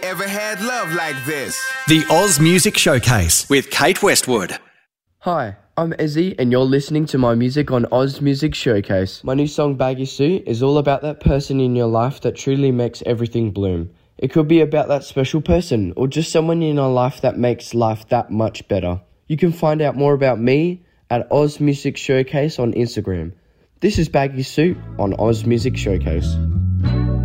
Ever had love like this? The Oz Music Showcase with Kate Westwood. Hi, I'm Ezzy and you're listening to my music on Oz Music Showcase. My new song Baggy Suit is all about that person in your life that truly makes everything bloom. It could be about that special person or just someone in your life that makes life that much better. You can find out more about me at Oz Music Showcase on Instagram. This is Baggy Suit on Oz Music Showcase.